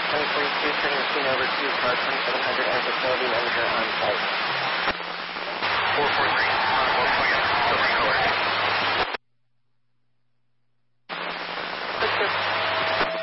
2042, turn your scene over to car 2700 and facility manager on site. 443.